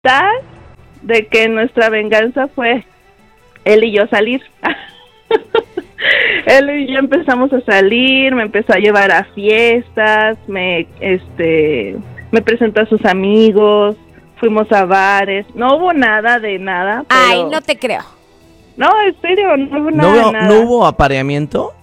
tal de que nuestra venganza fue él y yo salir. Él y yo empezamos a salir, me empezó a llevar a fiestas, me presentó a sus amigos, fuimos a bares, no hubo nada de nada. Pero... Ay, no te creo. No, en serio, no hubo nada. ¿No hubo apareamiento?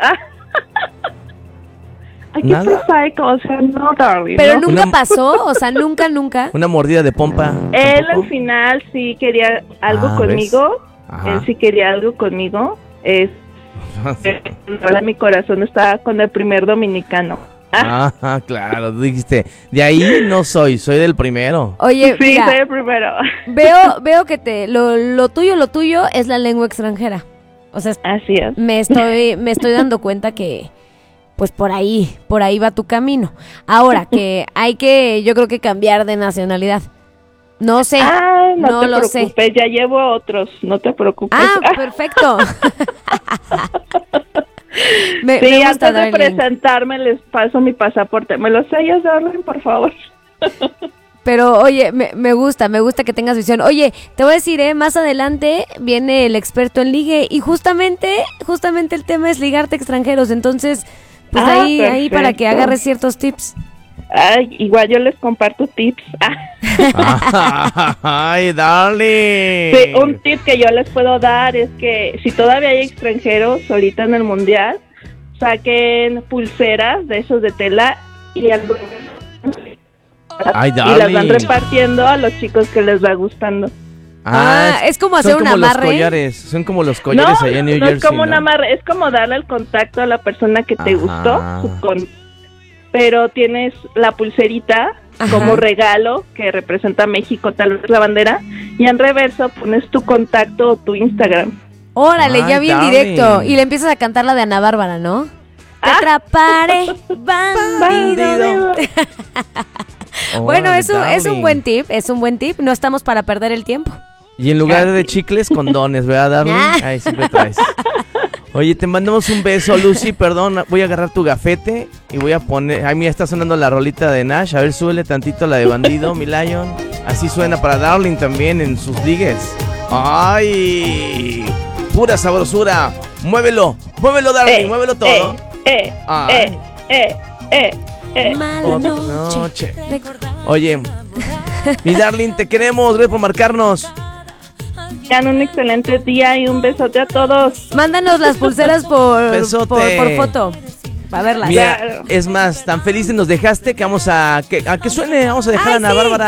Ay, qué prosaico, o sea, no, darling. Pero ¿no? nunca pasó, o sea, nunca. Una mordida de pompa. Él al final sí quería algo conmigo. Él sí quería algo conmigo. Mi corazón estaba con el primer dominicano. Claro, dijiste, de ahí no soy del primero. Oye, sí, mira, soy el primero. Veo que lo tuyo es la lengua extranjera. O sea, así es. Me estoy dando cuenta que pues por ahí va tu camino. Ahora que yo creo que cambiar de nacionalidad. No sé, no lo sé. No te preocupes, ya llevo otros, no te preocupes. Perfecto. me gusta, antes de presentarme les paso mi pasaporte. ¿Me lo sellas, darling, por favor? Pero, oye, me gusta que tengas visión. Oye, te voy a decir, más adelante viene el experto en ligue y justamente el tema es ligarte extranjeros. Entonces, pues ahí para que agarres ciertos tips. Ay, igual yo les comparto tips. Ay, darling. Sí, un tip que yo les puedo dar es que si todavía hay extranjeros ahorita en el mundial, saquen pulseras de esos de tela y las van repartiendo a los chicos que les va gustando. Es como hacer un amarre. Son como los collares allá en New Jersey. No es como un amarre, es como darle el contacto a la persona que te gustó, pero tienes la pulserita como regalo que representa México, tal vez la bandera, y en reverso pones tu contacto o tu Instagram. Órale, ya bien directo. Y le empiezas a cantar la de Ana Bárbara, ¿no? Te atraparé, bandido. Bueno, eso es un buen tip, no estamos para perder el tiempo. Y en lugar de chicles, condones, ¿verdad, Darling? Ahí siempre traes. Oye, te mandamos un beso, Lucy, perdón, voy a agarrar tu gafete y voy a poner... Ay, mira, está sonando la rolita de Nash, a ver, súbele tantito la de Bandido, mi Lion. Así suena para Darling también en sus ligues. ¡Ay! Pura sabrosura. Muévelo, Darling, muévelo todo. Mala noche. Oye, mi Darling, te queremos, gracias por marcarnos. Tengan un excelente día y un besote a todos. Mándanos las pulseras por foto. Para verlas. Mira, es más, tan felices nos dejaste que vamos a que suene, vamos a dejar a Ana Bárbara.